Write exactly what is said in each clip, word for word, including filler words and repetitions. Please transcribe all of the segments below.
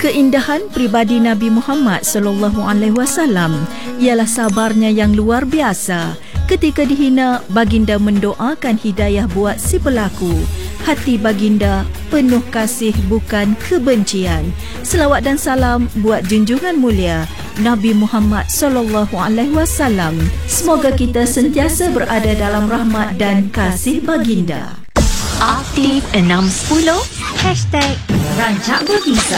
Keindahan pribadi Nabi Muhammad sallallahu alaihi wasallam ialah sabarnya yang luar biasa. Ketika dihina, baginda mendoakan hidayah buat si pelaku. Hati baginda penuh kasih bukan kebencian. Selawat dan salam buat junjungan mulia Nabi Muhammad sallallahu alaihi wasallam. Semoga kita sentiasa berada dalam rahmat dan kasih baginda. Aktif enam sepuluh Hashtag Rancak Berbisa.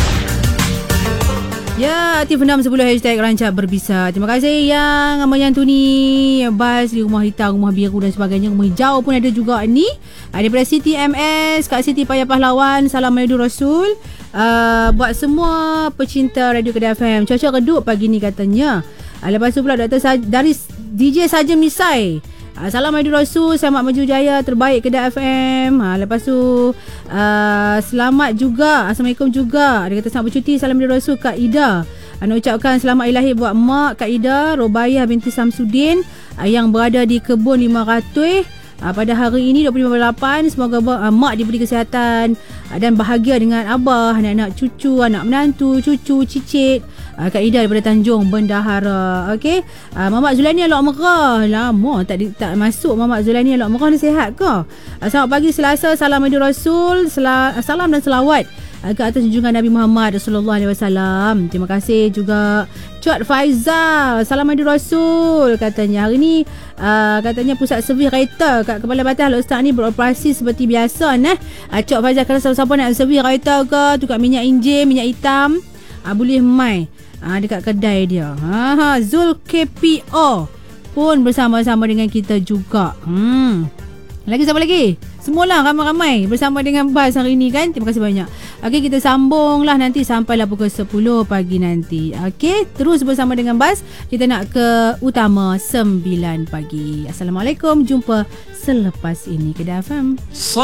Ya, aktif enam sepuluh hashtag Rancak Berbisa. Terima kasih yang Amal Yantuni, Bas di Rumah Hitam, Rumah Biru dan sebagainya. Rumah Hijau pun ada juga ni. Daripada Siti M S, Kak Siti Payah Pahlawan, Salam Madu Rasul. Uh, buat semua pecinta Radio Kedah F M, cuaca redup pagi ni katanya. Uh, lepas tu pula Doktor Sa- dari D J Saja Misai. Uh, Salam Madu Rasul, selamat maju jaya, terbaik Kedah F M. Uh, lepas tu uh, selamat juga, Assalamualaikum juga. Dia kata selamat bercuti, Salam Madu Rasul Kak Ida. Uh, nak ucapkan selamat ilahi buat mak Kak Ida Robayah binti Samsudin uh, yang berada di Kebun lima ratus uh, pada hari ini dua puluh lima lapan. Semoga uh, mak diberi kesihatan uh, dan bahagia dengan abah, anak-anak cucu, anak menantu, cucu, cicit. Uh, Kak Ida daripada Tanjung Bendahara. Okey. Uh, Mamak Zulani Alok Merah. Lama tak di, tak masuk Mamak Zulani Alok Merah ni, sihat ke? Uh, selamat pagi Selasa, Salam Madu Rasul, sel- salam dan selawat uh, ke atas junjungan Nabi Muhammad sallallahu alaihi wasallam. Terima kasih juga Cuat Faizal, Salam Madu Rasul katanya. Hari ni uh, katanya pusat servis kereta kat Kepala Batas Al Ustaz ni beroperasi seperti biasa nah. Uh, Cuat Faizal, kalau siapa-siapa nak servis kereta ke, tukar minyak enjin, minyak hitam, uh, boleh mai Ah, dekat kedai dia. Ha, ha, Zul K P O pun bersama-sama dengan kita juga. Hmm. Lagi siapa lagi? Semualah ramai-ramai bersama dengan Bas hari ni kan. Terima kasih banyak. Okey, kita sambunglah nanti sampailah pukul sepuluh pagi nanti. Okey, terus bersama dengan Bas. Kita nak ke utama sembilan pagi. Assalamualaikum. Jumpa selepas ini Kedah F M.